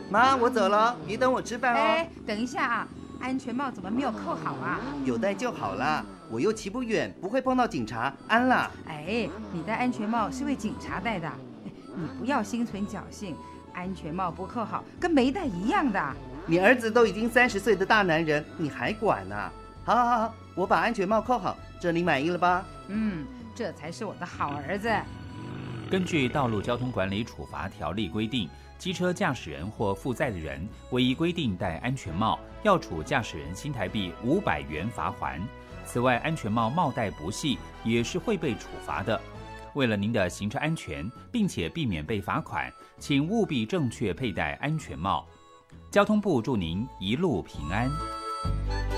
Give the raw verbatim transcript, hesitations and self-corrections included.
妈，我走了，别等我吃饭哦。 哎，等一下啊，安全帽怎么没有扣好啊？ 有戴就好啦，我又骑不远，不会碰到警察，安啦。 哎，你戴安全帽是为警察戴的，你不要心存侥幸，安全帽不扣好跟没戴一样的。 你儿子都已经三十岁的大男人，你还管啊？好好好，我把安全帽扣好，这你满意了吧？ 嗯，这才是我的好儿子。 根据《道路交通管理处罚条例》规定，机车驾驶人或负载的人唯一规定戴安全帽，要处驾驶人新台币五百元罚锾。此外，安全帽帽带不系也是会被处罚的。为了您的行车安全，并且避免被罚款，请务必正确佩戴安全帽。交通部祝您一路平安。